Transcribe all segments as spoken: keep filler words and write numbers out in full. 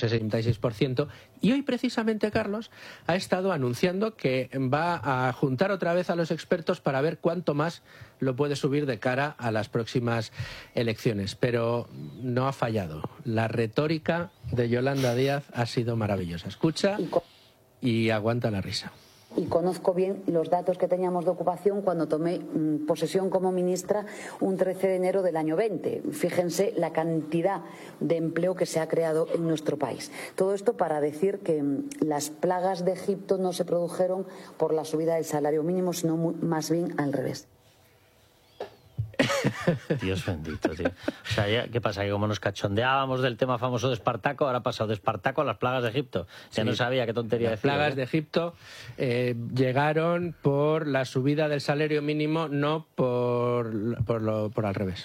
sesenta y seis por ciento. Y hoy precisamente Carlos ha estado anunciando que va a juntar otra vez a los expertos para ver cuánto más lo puede subir de cara a las próximas elecciones. Pero no ha fallado. La retórica de Yolanda Díaz ha sido maravillosa. Escucha y aguanta la risa. Y conozco bien los datos que teníamos de ocupación cuando tomé mmm, posesión como ministra un trece de enero del año veinte. Fíjense la cantidad de empleo que se ha creado en nuestro país. Todo esto para decir que mmm, las plagas de Egipto no se produjeron por la subida del salario mínimo, sino muy, más bien al revés. Dios bendito, tío. O sea, ya, ¿qué pasa? Que como nos cachondeábamos del tema famoso de Espartaco, ahora ha pasado de Espartaco a las plagas de Egipto. Ya sí, no sabía qué tontería las decir. Las plagas ¿eh? de Egipto eh, llegaron por la subida del salario mínimo, no por, por, lo, por al revés.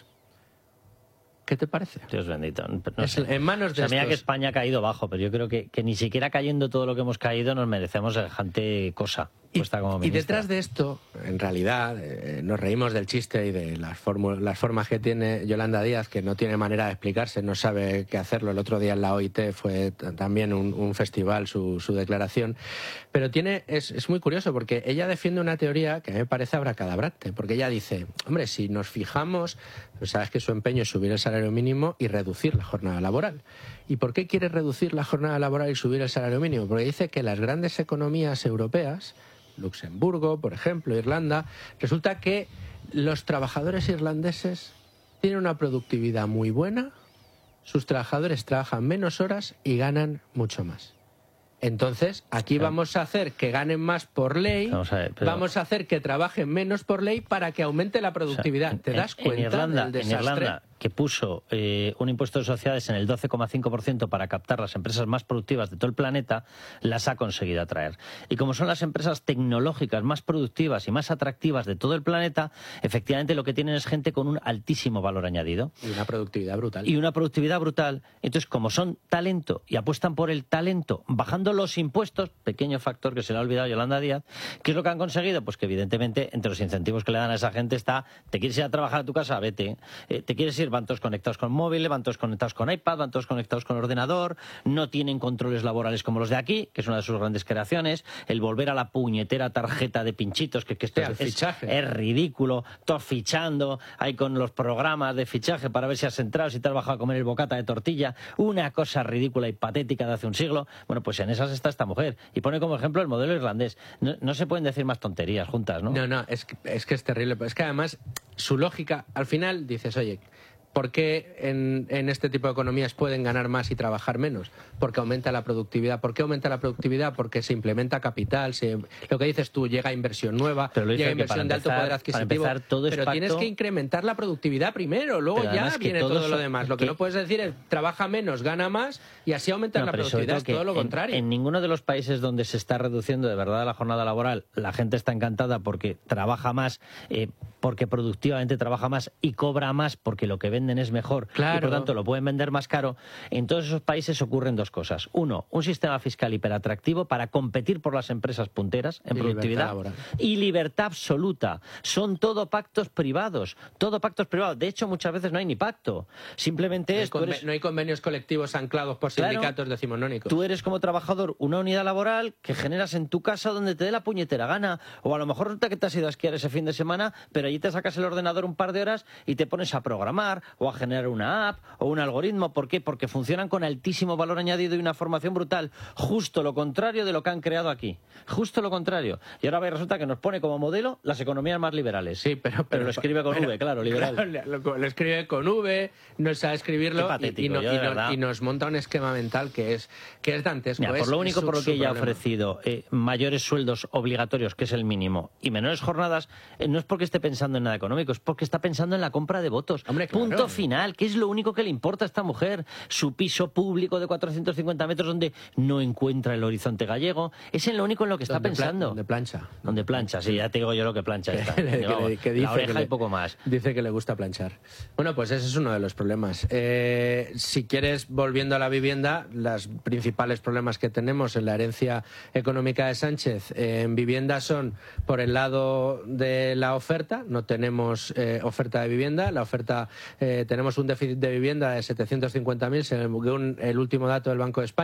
¿Qué te parece? Dios bendito. No es sé. En manos de o sea, mira estos... que España ha caído bajo, pero yo creo que, que ni siquiera cayendo todo lo que hemos caído nos merecemos semejante cosa. Y, como y detrás de esto, en realidad, eh, nos reímos del chiste y de las, las formas que tiene Yolanda Díaz, que no tiene manera de explicarse, no sabe qué hacerlo. El otro día en la O I T fue también un, un festival su, su declaración. Pero tiene es, es muy curioso porque ella defiende una teoría que a mí me parece abracadabrante, porque ella dice, hombre, si nos fijamos, pues sabes que su empeño es subir el salario mínimo y reducir la jornada laboral. ¿Y por qué quiere reducir la jornada laboral y subir el salario mínimo? Porque dice que las grandes economías europeas, Luxemburgo, por ejemplo, Irlanda, resulta que los trabajadores irlandeses tienen una productividad muy buena, sus trabajadores trabajan menos horas y ganan mucho más. Entonces, aquí vamos a hacer que ganen más por ley, vamos a, ver, pero... vamos a hacer que trabajen menos por ley para que aumente la productividad. O sea, ¿te en, das cuenta en Irlanda, del desastre? En Irlanda, que puso eh, un impuesto de sociedades en el doce coma cinco por ciento para captar las empresas más productivas de todo el planeta, las ha conseguido atraer. Y como son las empresas tecnológicas más productivas y más atractivas de todo el planeta, efectivamente lo que tienen es gente con un altísimo valor añadido. Y una productividad brutal. Y una productividad brutal. Entonces, como son talento y apuestan por el talento, bajando los impuestos, pequeño factor que se le ha olvidado a Yolanda Díaz, ¿qué es lo que han conseguido? Pues que evidentemente entre los incentivos que le dan a esa gente está, te quieres ir a trabajar a tu casa, vete, eh, te quieres ir, van todos conectados con móviles, van todos conectados con iPad, van todos conectados con ordenador, no tienen controles laborales como los de aquí, que es una de sus grandes creaciones, el volver a la puñetera tarjeta de pinchitos, que, que esto es, es, es ridículo, todos fichando, ahí con los programas de fichaje para ver si has entrado, si te has bajado a comer el bocata de tortilla, una cosa ridícula y patética de hace un siglo. Bueno, pues en esas está esta mujer, y pone como ejemplo el modelo irlandés. No, no se pueden decir más tonterías juntas, ¿no? No, no, es que, es que es terrible, es que además su lógica, al final dices, oye, ¿por qué en, en este tipo de economías pueden ganar más y trabajar menos? Porque aumenta la productividad. ¿Por qué aumenta la productividad? Porque se implementa capital, se, lo que dices tú, llega inversión nueva, llega inversión de alto poder adquisitivo, para empezar, todo es pero pacto, tienes que incrementar la productividad primero, luego ya viene todo, todo lo demás. Lo que, que no puedes decir es trabaja menos, gana más y así aumenta no, la productividad, es todo lo contrario. En, en ninguno de los países donde se está reduciendo de verdad la jornada laboral, la gente está encantada porque trabaja más, eh, porque productivamente trabaja más y cobra más porque lo que venden es mejor. Claro. Y por tanto lo pueden vender más caro. En todos esos países ocurren dos cosas. Uno, un sistema fiscal hiperatractivo para competir por las empresas punteras en y productividad libertad y libertad absoluta. Son todo pactos privados, todo pactos privados. De hecho, muchas veces no hay ni pacto. Simplemente no es... Hay eres... No hay convenios colectivos anclados por sindicatos claro, decimonónicos. Tú eres como trabajador una unidad laboral que generas en tu casa donde te dé la puñetera gana. O a lo mejor resulta que te has ido a esquiar ese fin de semana, pero allí te sacas el ordenador un par de horas y te pones a programar o a generar una app o un algoritmo. ¿Por qué? Porque funcionan con altísimo valor añadido y una formación brutal. Justo lo contrario de lo que han creado aquí. Justo lo contrario. Y ahora resulta que nos pone como modelo las economías más liberales. Sí, pero... Pero, pero lo escribe con pero, V, claro, liberal. Claro, lo, lo escribe con V, no sabe escribirlo patético, y, y, no, yo, y, no, y nos monta un esquema mental que es, que es dantesco. Mira, es, por lo único es por lo que ella ha problema. ofrecido eh, mayores sueldos obligatorios, que es el mínimo, y menores jornadas, eh, no es porque esté pensando en nada económico, es porque está pensando en la compra de votos. Hombre, claro. Punto final, que es lo único que le importa a esta mujer. Su piso público de cuatrocientos cincuenta metros donde no encuentra el horizonte gallego, es en lo único en lo que está donde pensando. Donde plancha. Donde plancha, sí, ya te digo yo lo que plancha está. que, que, vamos, que dice la oreja que le, y poco más. Dice que le gusta planchar. Bueno, pues ese es uno de los problemas. Eh, si quieres, volviendo a la vivienda, los principales problemas que tenemos en la herencia económica de Sánchez eh, en vivienda son, por el lado de la oferta, no tenemos eh, oferta de vivienda, la oferta, eh, tenemos un déficit de vivienda de setecientos cincuenta mil, según el último dato del Banco de España.